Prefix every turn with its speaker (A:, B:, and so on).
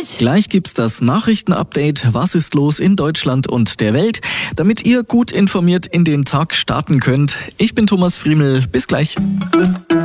A: nicht.
B: Gleich gibt's das Nachrichtenupdate. Was ist los in Deutschland und der Welt? Damit ihr gut informiert in den Tag starten könnt. Ich bin Thomas Friemel. Bis gleich.